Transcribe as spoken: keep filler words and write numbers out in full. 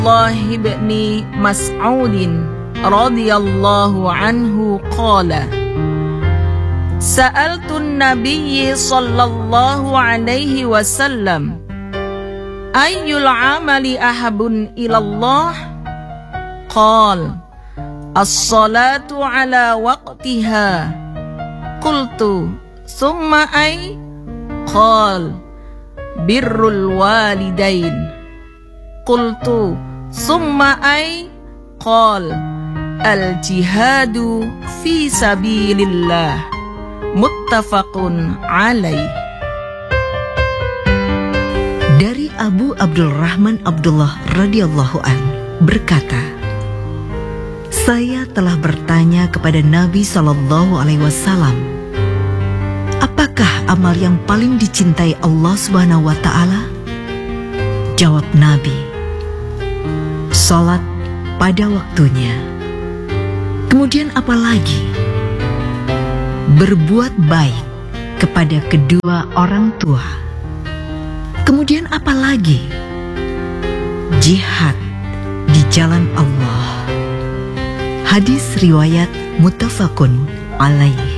Abdullah bin Mas'ud radhiyallahu anhu qala Sa'altun Nabiy sallallahu alaihi wasallam Ayyul amali ahabun ilallah Qal As-salatu ala waqtiha Qultu Summa ay Qal Birrul walidain Qultu Summa ay Qal Al-jihadu fi sabilillah Muttafaqun alaih. Dari Abu Abdurrahman Abdullah radhiyallahu an berkata, saya telah bertanya kepada Nabi Shallallahu Alaihi Wasallam, apakah amal yang paling dicintai Allah Subhanahu Wa Taala? Jawab Nabi, salat pada waktunya. Kemudian apa lagi? Berbuat baik kepada kedua orang tua. Kemudian apa lagi? Jihad di jalan Allah. Hadis riwayat muttafaqun alaih.